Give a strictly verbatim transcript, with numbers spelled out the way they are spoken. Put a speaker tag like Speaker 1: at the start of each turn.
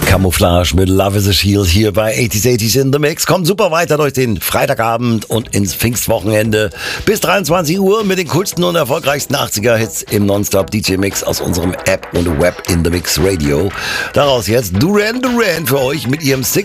Speaker 1: Camouflage mit Love is a Shield hier bei achtziger achtzig in the Mix. Kommt super weiter durch den Freitagabend und ins Pfingstwochenende bis dreiundzwanzig Uhr mit den coolsten und erfolgreichsten achtziger-Hits im Nonstop-D J-Mix aus unserem App und Web in the Mix Radio. Daraus jetzt Duran Duran für euch mit ihrem Sick